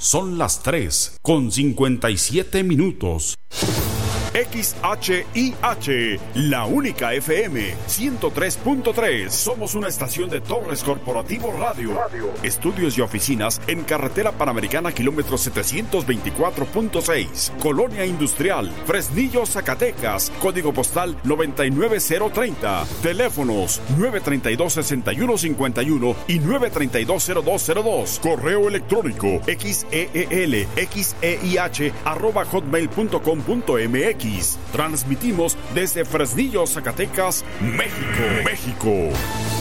Son las 3:57. XHIH, la única FM 103.3. Somos una estación de Torres Corporativo Radio. Estudios y oficinas en Carretera Panamericana, kilómetro 724.6. Colonia Industrial, Fresnillo, Zacatecas. Código postal 99030. Teléfonos 932-6151 y 932-0202. Correo electrónico xeelxeih@hotmail.com.mx. Transmitimos desde Fresnillo, Zacatecas, México.